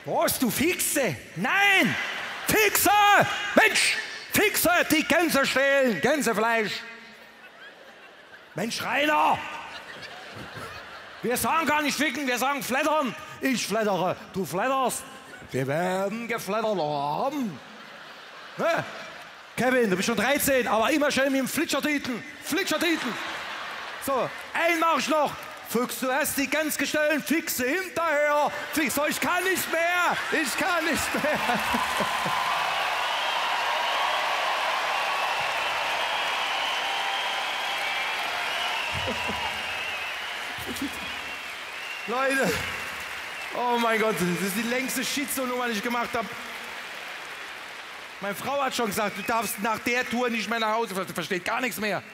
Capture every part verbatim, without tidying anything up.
Wo ist du Fixe? Nein! Fixe! Mensch! Fixe! Die Gänse stehlen! Gänsefleisch! Mensch, Rainer! Wir sagen gar nicht ficken, wir sagen flattern. Ich flattere, du flatterst. Wir werden geflattert haben. Ne? Kevin, du bist schon dreizehn, aber immer schön mit dem Flitschertüten. Flitschertüten. So, einen mach ich noch. Fuchs, du hast die Gans gestellt, Fixe hinterher. Fix, so, ich kann nicht mehr. Ich kann nicht mehr. Leute, oh mein Gott, das ist die längste Schizo-Nummer, die ich gemacht habe. Meine Frau hat schon gesagt, du darfst nach der Tour nicht mehr nach Hause, du verstehst gar nichts mehr.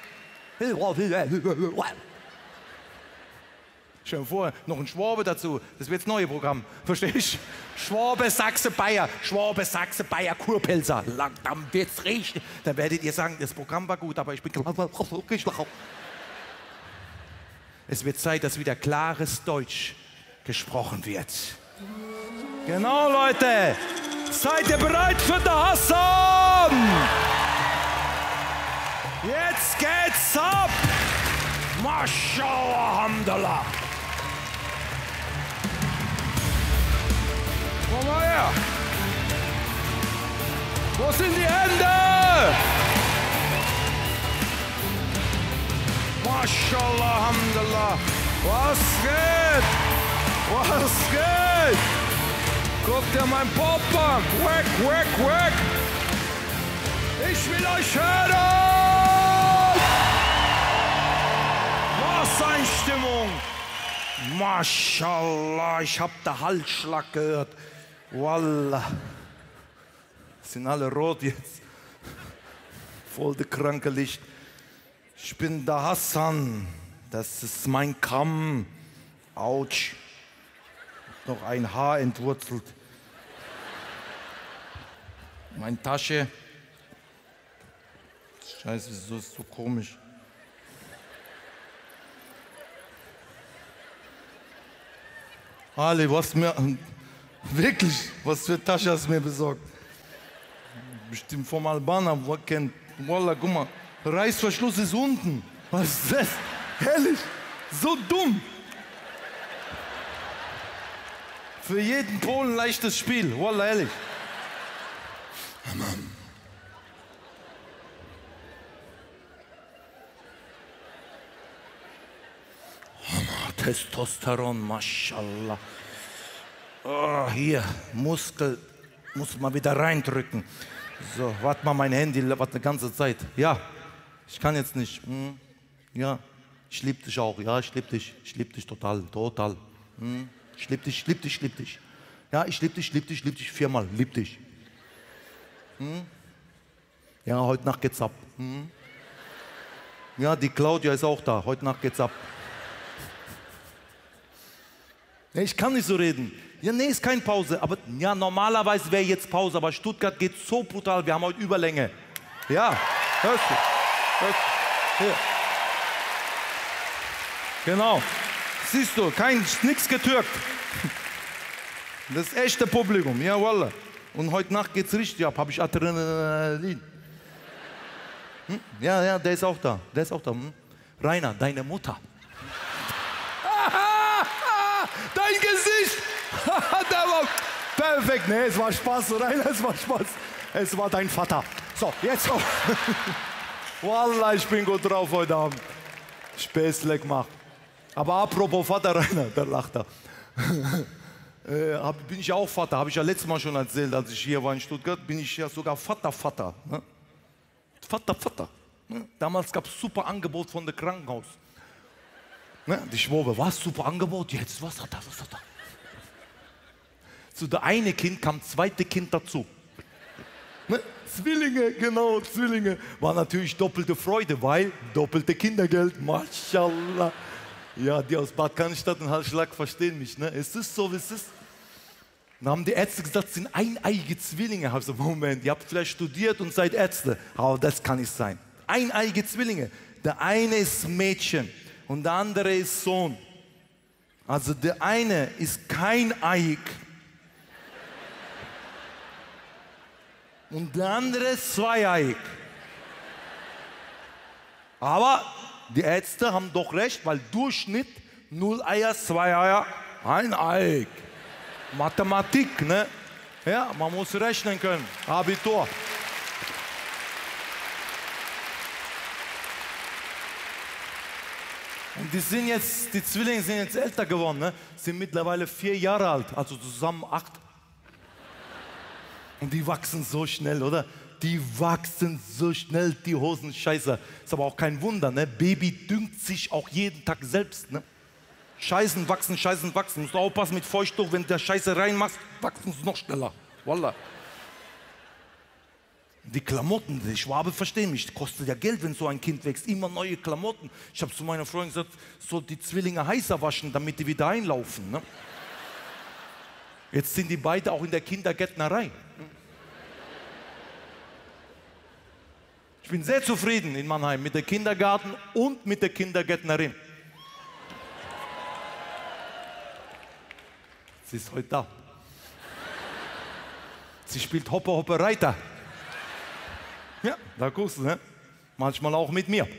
Stell dir vor, noch ein Schwabe dazu, das wird das neue Programm, verstehst du? Schwabe, Sachse, Bayer, Schwabe, Sachse, Bayer, Kurpelzer. Langsam wird's richtig. Dann werdet ihr sagen, das Programm war gut, aber ich bin... Es wird Zeit, dass wieder klares Deutsch gesprochen wird. Genau, Leute. Seid ihr bereit für den Hassan? Jetzt geht's ab. Maschallah, Alhamdulillah. Komm mal her. Wo sind die Hände? Maschallah, Alhamdulillah. Was geht? Was geht? Guckt ihr mein Pop an? Wack, wack, wack. Ich will euch hören. Was eine Stimmung. Maschallah, ich hab den Halsschlag gehört. Wallah. Sind alle rot jetzt. Voll der kranke Licht. Ich bin der Hassan, das ist mein Kamm. Autsch. Noch ein Haar entwurzelt. Meine Tasche. Scheiße, wieso ist das so komisch? Ali, was mir... Wirklich, was für Tasche hast du mir besorgt? Bestimmt vom Albaner, wo kennt... Wallah, guck mal. Reißverschluss ist unten. Was ist das? Ehrlich, so dumm. Für jeden Polen leichtes Spiel. Wallah, ehrlich. Testosteron, Maschallah. Oh, hier, Muskel, muss mal wieder reindrücken. So, warte mal, mein Handy, warte eine ganze Zeit. Ja. Ich kann jetzt nicht. Hm. Ja, ich liebe dich auch. Ja, ich liebe dich. Ich liebe dich total, total. Hm. Ich liebe dich, ich liebe dich, ich liebe dich. Ja, ich liebe dich, ich liebe dich, ich liebe dich. Viermal, liebe dich. Hm. Ja, heute Nacht geht's ab. Hm. Ja, die Claudia ist auch da. Heute Nacht geht's ab. Ja, ich kann nicht so reden. Ja, nee, ist keine Pause. Aber ja, normalerweise wäre jetzt Pause. Aber Stuttgart geht so brutal. Wir haben heute Überlänge. Ja, hörst du? Hier. Genau. Siehst du, kein, nix getürkt. Das ist echte Publikum, ja, wallah. Und heute Nacht geht's richtig ab, habe ich Adrenalin. Hm? Ja, ja, der ist auch da, der ist auch da. Hm? Rainer, deine Mutter. Dein Gesicht. Der war perfekt. Nee, es war Spaß, Rainer, es war Spaß. Es war dein Vater. So, jetzt auch. Wallah, ich bin gut drauf heute Abend. Späßle gemacht. Aber apropos Vater, Rainer, der lacht da. äh, hab, bin ich auch Vater, habe ich ja letztes Mal schon erzählt, als ich hier war in Stuttgart, bin ich ja sogar Vater, Vater. Ne? Vater, Vater. Ne? Damals gab es super Angebot von dem Krankenhaus. Ne? Die Schwobe, was, super Angebot? Jetzt, was hat er, was hat er? Zu der eine Kind kam das zweite Kind dazu. Ne? Zwillinge, genau, Zwillinge. War natürlich doppelte Freude, weil doppelte Kindergeld, Maschallah. Ja, die aus Bad Cannstatt und Halsschlag verstehen mich, ne? Es ist so, wie es ist. Dann haben die Ärzte gesagt, es sind eineige Zwillinge. Ich habe so, Moment, ihr habt vielleicht studiert und seid Ärzte. Aber das kann nicht sein. Eineige Zwillinge. Der eine ist Mädchen und der andere ist Sohn. Also der eine ist kein Eig. und der andere zweieiig. Aber die Ärzte haben doch recht, weil Durchschnitt null Eier, zwei Eier, ein Ei. Mathematik, ne? Ja, man muss rechnen können. Abitur. Und die sind jetzt, die Zwillinge sind jetzt älter geworden, ne? Sind mittlerweile vier Jahre alt, also zusammen acht. Und die wachsen so schnell, oder? Die wachsen so schnell, die Hosenscheißer. Ist aber auch kein Wunder, ne? Baby düngt sich auch jeden Tag selbst, ne? Scheißen wachsen, Scheißen wachsen. Musst du aufpassen mit Feuchttuch, wenn du der Scheiße reinmachst, wachsen sie noch schneller. Wallah. Die Klamotten, die Schwabe verstehen mich, kostet ja Geld, wenn so ein Kind wächst. Immer neue Klamotten. Ich habe zu meiner Freundin gesagt, soll die Zwillinge heißer waschen, damit die wieder einlaufen. Ne? Jetzt sind die beide auch in der Kindergärtnerei. Ich bin sehr zufrieden in Mannheim mit der Kindergarten und mit der Kindergärtnerin. Sie ist heute da. Sie spielt Hoppe, Hoppe, Reiter. Ja, da guckst du, ne? Manchmal auch mit mir.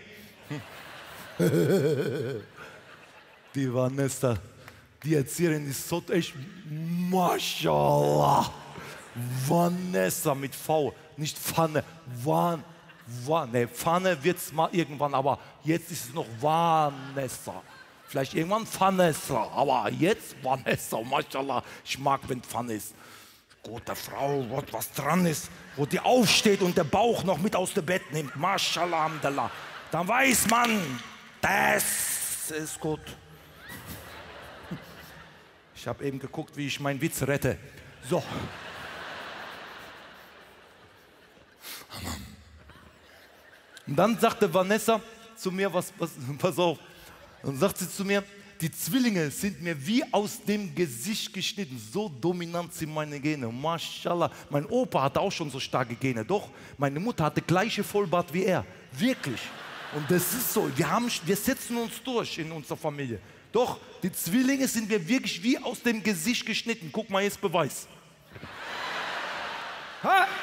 Die Vanessa, die Erzieherin ist so echt, Mashallah. Vanessa mit V, nicht Pfanne, Van, Van, ne, Pfanne wird es mal irgendwann, aber jetzt ist es noch Vanessa. Vielleicht irgendwann Vanessa, aber jetzt Vanessa, Mashallah. Ich mag, wenn Pfanne ist. Gute Frau, was dran ist, wo die aufsteht und der Bauch noch mit aus dem Bett nimmt. Mashallah, Alhamdulillah. Dann weiß man, das ist gut. Ich habe eben geguckt, wie ich meinen Witz rette. So. Und dann sagte Vanessa zu mir, was, was, pass auf, dann sagt sie zu mir, die Zwillinge sind mir wie aus dem Gesicht geschnitten. So dominant sind meine Gene. Mashallah. Mein Opa hatte auch schon so starke Gene. Doch, meine Mutter hatte gleiche Vollbart wie er. Wirklich. Und das ist so. Wir, haben, wir setzen uns durch in unserer Familie. Doch, die Zwillinge sind mir wirklich wie aus dem Gesicht geschnitten. Guck mal, jetzt Beweis. Ha?